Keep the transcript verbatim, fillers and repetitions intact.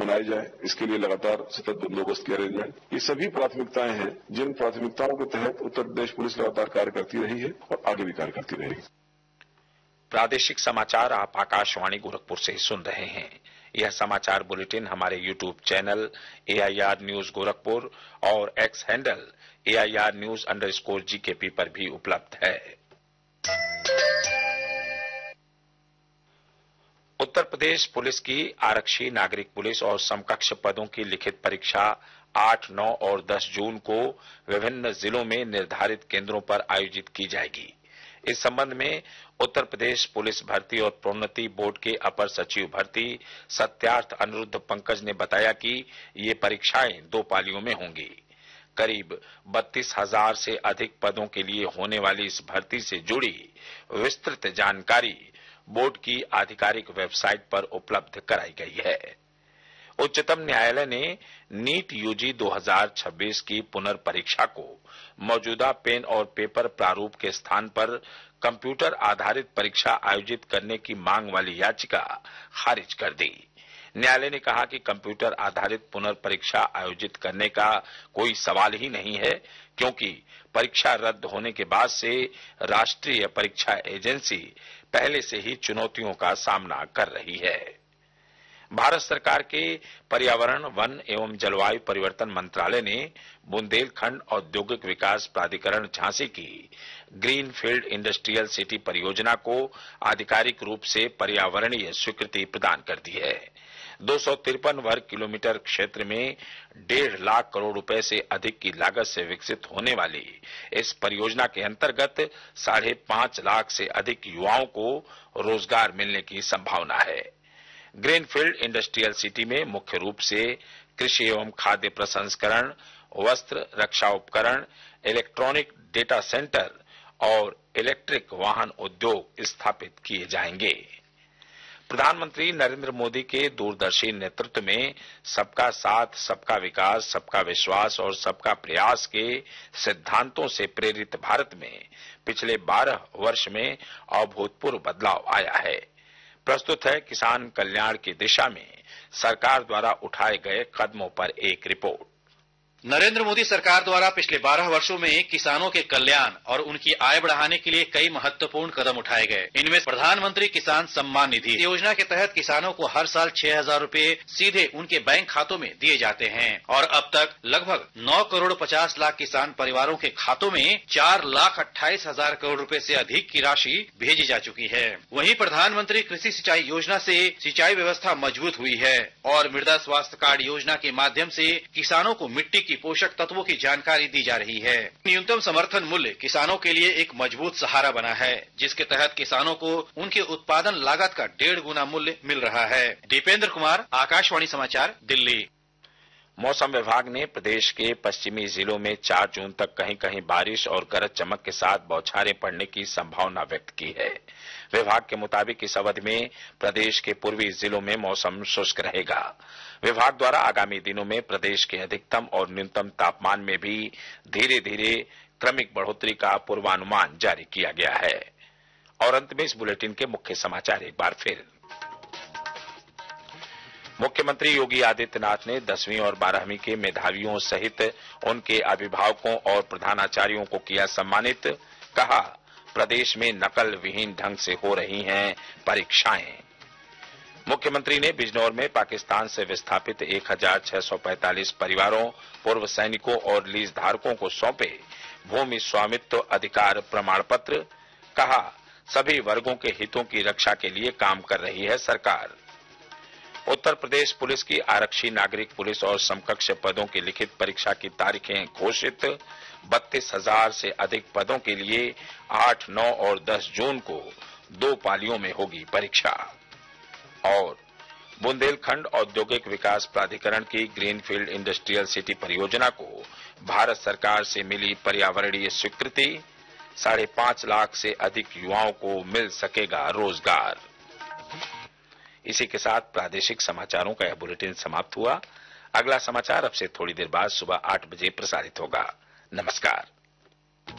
बनाई जाए, इसके लिए लगातार सतत बंदोबस्त की अरेंजमेंट, ये सभी प्राथमिकताएं हैं जिन प्राथमिकताओं के तहत उत्तर प्रदेश पुलिस लगातार कार्य करती रही है और आगे भी कार्य करती रहेगी। प्रादेशिक समाचार आप आकाशवाणी गोरखपुर से सुन रहे हैं। यह समाचार बुलेटिन हमारे YouTube channel AIR news Gorakhpur और x handle AIR news underscore GKP पर भी उपलब्ध है। उत्तर प्रदेश पुलिस की आरक्षी, नागरिक पुलिस और समकक्ष पदों की लिखित परीक्षा आठ, नौ और दस जून को विभिन्न जिलों में निर्धारित केंद्रों पर आयोजित की जाएगी। इस संबंध में उत्तर प्रदेश पुलिस भर्ती और प्रोन्नति बोर्ड के अपर सचिव भर्ती सत्यार्थ अनिरुद्ध पंकज ने बताया कि ये परीक्षाएं दो पालियों में होंगी। करीब बत्तीस हजार से अधिक पदों के लिए होने वाली इस भर्ती से जुड़ी विस्तृत जानकारी बोर्ड की आधिकारिक वेबसाइट पर उपलब्ध कराई गई है। उच्चतम न्यायालय ने नीट यूजी दो हजार छब्बीस की पुनर्परीक्षा को मौजूदा पेन और पेपर प्रारूप के स्थान पर कंप्यूटर आधारित परीक्षा आयोजित करने की मांग वाली याचिका खारिज कर दी। न्यायालय ने कहा कि कंप्यूटर आधारित पुनर्परीक्षा आयोजित करने का कोई सवाल ही नहीं है, क्योंकि परीक्षा रद्द होने के बाद से राष्ट्रीय परीक्षा एजेंसी पहले से ही चुनौतियों का सामना कर रही है। भारत सरकार के पर्यावरण, वन एवं जलवायु परिवर्तन मंत्रालय ने बुंदेलखंड औद्योगिक विकास प्राधिकरण झांसी की ग्रीन फील्ड इंडस्ट्रियल सिटी परियोजना को आधिकारिक रूप से पर्यावरणीय स्वीकृति प्रदान कर दी है। दो सौ तिरपन वर्ग किलोमीटर क्षेत्र में डेढ़ लाख करोड़ रुपए से अधिक की लागत से विकसित होने वाली इस परियोजना के अंतर्गत साढ़े पांच लाख से अधिक युवाओं को रोजगार मिलने की संभावना है। ग्रीनफील्ड इंडस्ट्रियल सिटी में मुख्य रूप से कृषि एवं खाद्य प्रसंस्करण, वस्त्र, रक्षा उपकरण, इलेक्ट्रॉनिक डेटा सेंटर और इलेक्ट्रिक वाहन उद्योग स्थापित किए जाएंगे। प्रधानमंत्री नरेंद्र मोदी के दूरदर्शी नेतृत्व में सबका साथ, सबका विकास, सबका विश्वास और सबका प्रयास के सिद्धांतों से प्रेरित भारत में पिछले बारह वर्ष में अभूतपूर्व बदलाव आया है। प्रस्तुत है किसान कल्याण की दिशा में सरकार द्वारा उठाए गए कदमों पर एक रिपोर्ट। नरेंद्र मोदी सरकार द्वारा पिछले बारह वर्षों में किसानों के कल्याण और उनकी आय बढ़ाने के लिए कई महत्वपूर्ण कदम उठाए गए। इनमें प्रधानमंत्री किसान सम्मान निधि योजना के तहत किसानों को हर साल छह हजार रूपये सीधे उनके बैंक खातों में दिए जाते हैं और अब तक लगभग नौ करोड़ पचास लाख किसान परिवारों के खातों में चार लाख अट्ठाईस हजार करोड़ रूपये से अधिक की राशि भेजी जा चुकी है। वहीं प्रधानमंत्री कृषि सिंचाई योजना से सिंचाई व्यवस्था मजबूत हुई है और मृदा स्वास्थ्य कार्ड योजना के माध्यम से किसानों को मिट्टी की पोषक तत्वों की जानकारी दी जा रही है। न्यूनतम समर्थन मूल्य किसानों के लिए एक मजबूत सहारा बना है, जिसके तहत किसानों को उनके उत्पादन लागत का डेढ़ गुना मूल्य मिल रहा है। दीपेंद्र कुमार, आकाशवाणी समाचार, दिल्ली। मौसम विभाग ने प्रदेश के पश्चिमी जिलों में चार जून तक कहीं कहीं बारिश और गरज चमक के साथ बौछारें पड़ने की संभावना व्यक्त की है। विभाग के मुताबिक इस अवधि में प्रदेश के पूर्वी जिलों में मौसम शुष्क रहेगा। विभाग द्वारा आगामी दिनों में प्रदेश के अधिकतम और न्यूनतम तापमान में भी धीरे धीरे क्रमिक बढ़ोतरी का पूर्वानुमान जारी किया गया है। और अंत में इस बुलेटिन के मुख्य समाचार एक बार फिर। मुख्यमंत्री योगी आदित्यनाथ ने दसवीं और बारहवीं के मेधावियों सहित उनके अभिभावकों और प्रधानाचार्यों को किया सम्मानित। कहा, प्रदेश में नकल विहीन ढंग से हो रही हैं परीक्षाएं। मुख्यमंत्री ने बिजनौर में पाकिस्तान से विस्थापित एक हजार छह सौ पैंतालीस परिवारों, पूर्व सैनिकों और लीज धारकों को सौंपे भूमि स्वामित्व अधिकार प्रमाण पत्र। कहा, सभी वर्गों के हितों की रक्षा के लिए काम कर रही है सरकार। उत्तर प्रदेश पुलिस की आरक्षी, नागरिक पुलिस और समकक्ष पदों की लिखित परीक्षा की तारीखें घोषित। बत्तीस हजार से अधिक पदों के लिए आठ, नौ और दस जून को दो पालियों में होगी परीक्षा। और बुंदेलखंड औद्योगिक विकास प्राधिकरण की ग्रीनफील्ड इंडस्ट्रियल सिटी परियोजना को भारत सरकार से मिली पर्यावरणीय स्वीकृति। साढ़े पांच लाख से अधिक युवाओं को मिल सकेगा रोजगार। इसी के साथ प्रादेशिक समाचारों का यह बुलेटिन समाप्त हुआ। अगला समाचार अब से थोड़ी देर बाद सुबह आठ बजे प्रसारित होगा। नमस्कार।